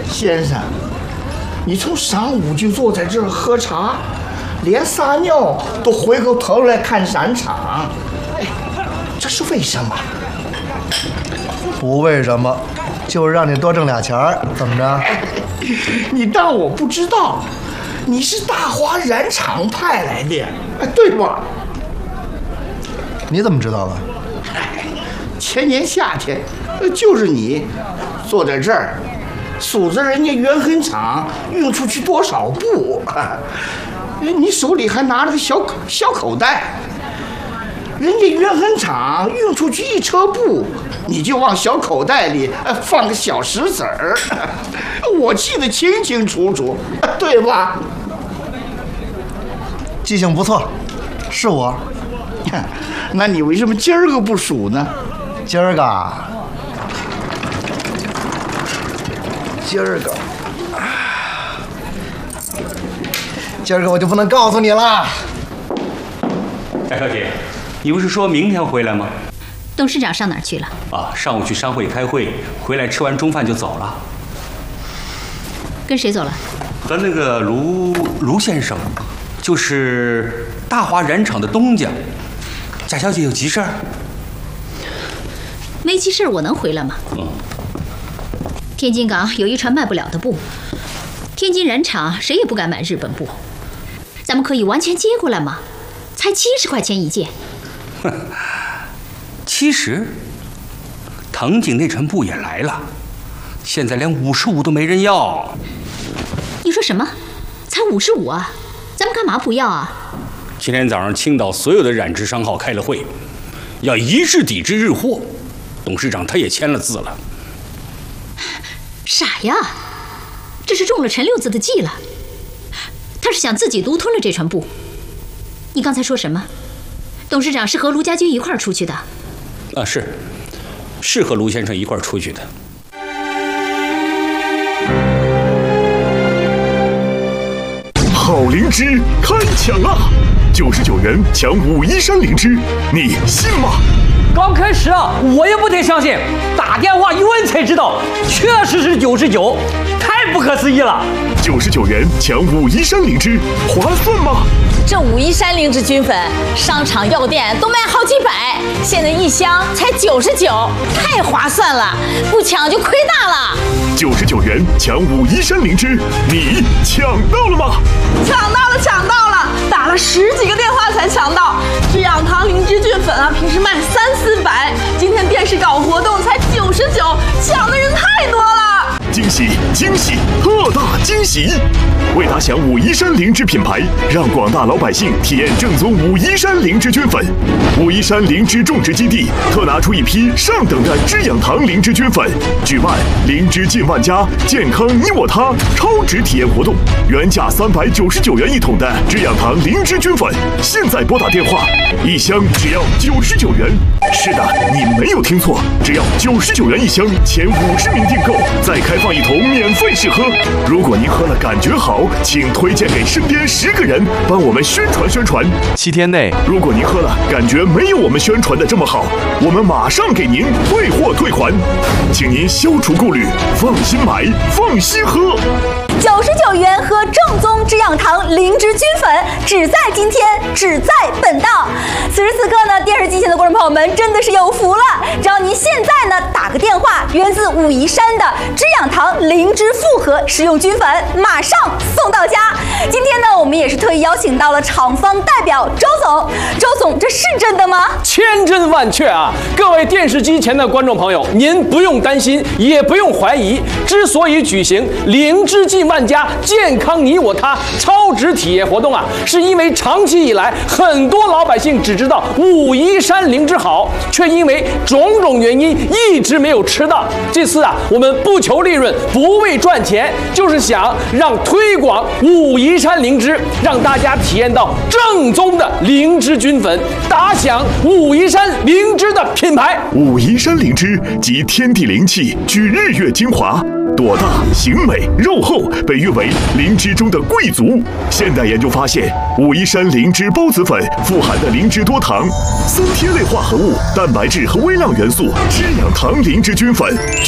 先生，你从上午就坐在这儿喝茶，连撒尿都回过头来看山场，哎，这是为什么？ 不为什么，就是让你多挣俩钱儿，怎么着？ 你当我不知道？你是大华染厂派来的，对吧？ 你怎么知道的？ 前年夏天，就是你坐在这儿，数着人家元亨厂运出去多少布，你手里还拿了个小口袋。人家元亨厂运出去1车布，你就往小口袋里放个小石子儿，我记得清清楚楚，对吧？ 记性不错，是我。 那你为什么今儿个不数呢？ 今儿个我就不能告诉你了。 贾小姐，你不是说明天回来吗？ 董事长上哪儿去了？ 啊，上午去商会开会，回来吃完中饭就走了。 跟谁走了？ 和那个卢先生，就是大华染厂的东家。贾小姐有急事儿？ 没急事我能回来吗？天津港有一船卖不了的布，天津染厂谁也不敢买日本布，咱们可以完全接过来吗？才70块钱一件。 70？藤井那船布也来了，现在连55都没人要。 你说什么？才55啊？咱们干嘛不要啊？ 今天早上青岛所有的染织商号开了会，要一致抵制日货。董事长他也签了字了。 傻呀，这是中了陈六子的计了。他是想自己独吞了这船布。你刚才说什么？董事长是和卢家军一块儿出去的？ 啊，是和卢先生一块儿出去的。 好灵芝开抢啦！99元抢武夷山灵芝，你信吗？ 刚开始啊，我也不太相信，打电话一问才知道，确实是99，太不可思议了。 99元抢武夷山灵芝，划算吗？ 这武夷山灵芝菌粉，商场药店都卖好几百，现在1箱才99，太划算了，不抢就亏大了。 99元抢武夷山灵芝，你抢到了吗？ 抢到了，打了10几个电话才抢到。制氧堂灵芝菌粉啊，平时卖300-400，今天电视搞活动才99，抢的人太多了。 惊喜，特大惊喜！为打响武夷山灵芝品牌，让广大老百姓体验正宗武夷山灵芝菌粉。武夷山灵芝种植基地特拿出一批上等的制氧堂灵芝菌粉，举办灵芝进万家，健康你我他超值体验活动。原价399元一桶的制氧堂灵芝菌粉，现在拨打电话，1箱只要99元。是的，你没有听错，只要99元1箱，前50名订购，再开放1桶免费试喝。如果您喝了感觉好，请推荐给身边10个人，帮我们宣传。 7天内， 如果您喝了感觉没有我们宣传的这么好，我们马上给您退货退款，请您消除顾虑，放心买，放心喝。 99元喝正宗制氧堂灵芝菌粉，只在今天，只在本档。此时此刻呢，电视机前的观众朋友们真的是有福了，只要您现在呢打个电话，源自武夷山的制氧堂灵芝复合食用菌粉，马上送到家。今天呢，我们也是特意邀请到了厂方代表周总。周总，这是真的吗？ 千真万确啊！各位电视机前的观众朋友，您不用担心，也不用怀疑。之所以举行灵芝进万家，健康你我他超值体验活动啊，是因为长期以来，很多老百姓只知道武夷山灵芝好，却因为种种原因一直没有吃到。这次啊，我们不求利润，不为赚钱，就是想让推广武夷山灵芝，让大家体验到正宗的灵芝菌粉，打响武夷山灵芝的品牌。 武夷山灵芝集天地灵气，聚日月精华。朵大形美肉厚，被誉为灵芝中的贵族。现代研究发现，武夷山灵芝孢子粉富含的灵芝多糖、3萜类化合物、蛋白质和微量元素，制氧堂灵芝菌粉。